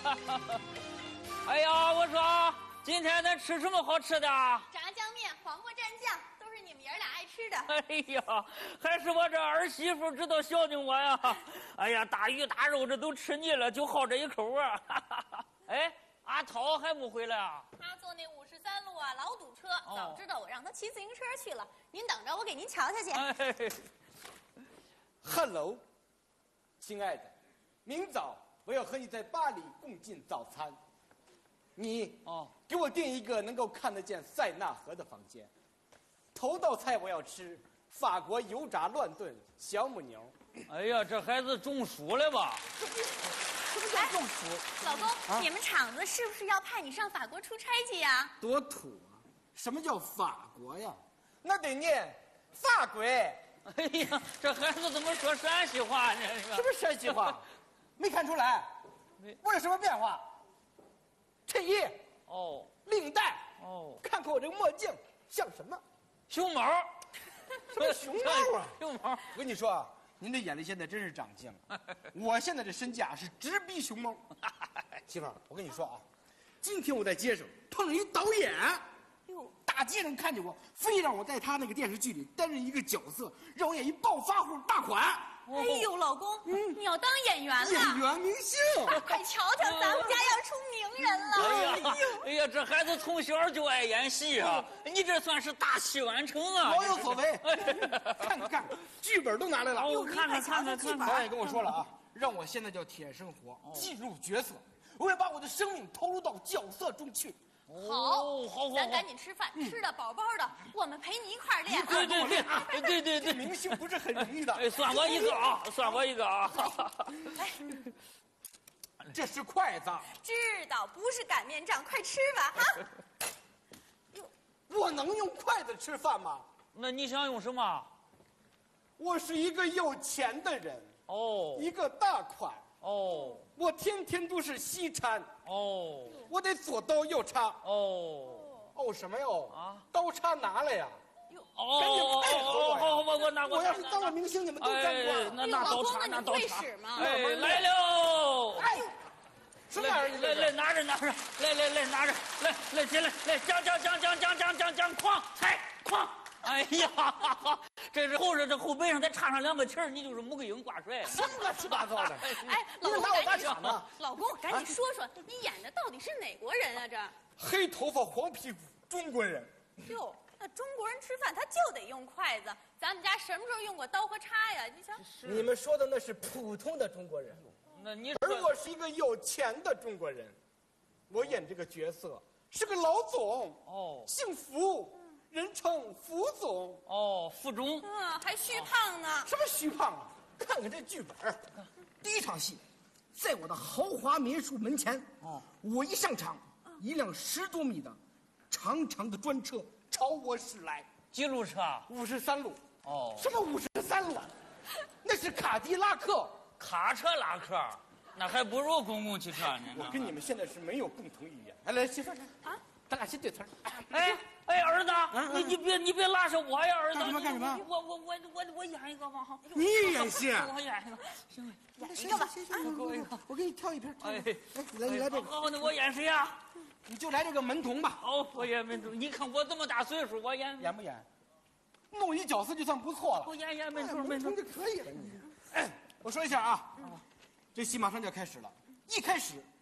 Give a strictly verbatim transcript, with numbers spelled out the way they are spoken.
哎呀，我说今天咱吃什么好吃的？ 炸酱面、黄瓜蘸酱，都是你们爷俩爱吃的。 哎呀，还是我这儿媳妇知道孝敬我呀！哎呀，大鱼大肉这都吃腻了，就好这一口啊！哎，阿涛还不回来啊？ 他坐那五十三路啊，老堵车。 哦、 早知道我让他骑自行车去了。您等着，我给您瞧瞧去。 哎 Hello， 亲爱的，明早我要和你在巴黎共进早餐。你哦， 给我订一个能够看得见塞纳河的房间。头道菜我要吃法国油炸乱炖小母牛。 哎呀，这孩子中暑了吧？ 什么叫中暑？ 老公，啊、你们厂子是不是要派你上法国出差去呀？ 多土啊！什么叫法国呀？那得念法国。 哎呀，这孩子怎么说陕西话呢？ 什么陕西话？没看出来？我有什么变化？衬衣哦， 领带哦， 看看我这个墨镜像什么？ 熊猫？ 什么熊猫啊？ 熊猫！ 我跟你说啊，您这眼力现在真是长进了。我现在这身价是直逼熊猫。媳妇儿，我跟你说啊，今天我在街上碰上一导演。哟，大街上看见我，非让我在他那个电视剧里担任一个角色，让我演一暴发户大款。 哎呦，老公，嗯、你要当演员了？ 演员明星， 快瞧瞧，咱们家要出名人了！ 哎呀，哎呀，这孩子从小就爱演戏啊！你这算是大器晚成啊！ 老有所为。看看看，剧本都拿来了。 我看看看看看。 导演跟我说了啊，让我现在叫铁生活，进入角色，我要把我的生命投入到角色中去。 好，好，好， 咱赶紧吃饭，吃的饱饱的，我们陪你一块儿练。 对对对对对对， 明星不是很容易的。 哎，算我一个啊，算我一个啊。 哎， 这是筷子。 知道，不是擀面杖，快吃吧哈。 我能用筷子吃饭吗？ 那你想用什么？ 我是一个有钱的人哦， 一个大款哦。 我天天都是西餐哦， 我得左刀右叉哦哦什么哟啊？ 刀叉拿来呀！ 哦， 赶紧配合我呀！ 好，我我拿过。 我要是当了明星，你们都沾光。 那拿刀叉，拿刀叉。 哎， 来喽！ 哎，什么玩意儿？ 来来，拿着拿着，来来来，拿着，来来起来，来将将将将将将将将，哐踩哐！哎呀，这是后边这后背上再插上两个旗儿，你就是穆桂英挂帅。 什么乱七八糟的？ 哎，老公， 拿我打抢呢？ 老公，赶紧说说，你演的到底是哪国人啊？这黑头发黄皮肤中国人。 哟，那中国人吃饭他就得用筷子，咱们家什么时候用过刀和叉呀？你瞧， 你们说的那是普通的中国人， 那你而我是一个有钱的中国人，我演这个角色是个老总哦， 姓福。人称福总哦，福中， 嗯，还虚胖呢。 什么虚胖啊？看看这剧本，第一场戏，在我的豪华民宿门前，哦，我一上场，一辆十多米的长长的专车朝我驶来。 几路车？ 五十三路。 哦， 什么五十三路？那是卡迪拉克。 卡车拉客，那还不如公共汽车呢。 我跟你们现在是没有共同语言。来来，媳妇儿啊，咱俩先对词儿。 哎哎，儿子，你你别你别拉下我呀，儿子。 干什么干什么？ 我我我我我演一个吧哈。 你演戏？ 我演一个，行， 演一个吧。 我我给你挑一瓶。 哎， 来你来这个。 好，那我演谁呀？ 你就来这个门童吧。 好，我演门童。你看我这么大岁数，我演演不演？弄一角色就算不错了。 我演演门童， 门童就可以了。你，哎，我说一下啊，这戏马上就要开始了。一开始